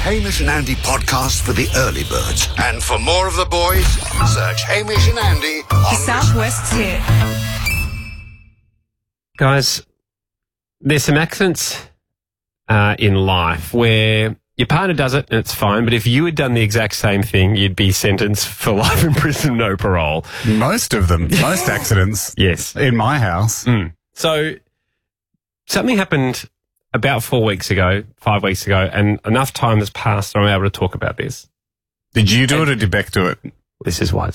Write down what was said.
Hamish and Andy podcast for the early birds. And for more of the boys, search Hamish and Andy on Southwest's hit. Guys, there's some accidents in life where your partner does it and it's fine, but if you had done the exact same thing, you'd be sentenced for life in prison, no parole. Most of them. Most accidents. Yes. In my house. So something happened about 5 weeks ago, and enough time has passed that I'm able to talk about this. Did you do it or did Beck do it? This is why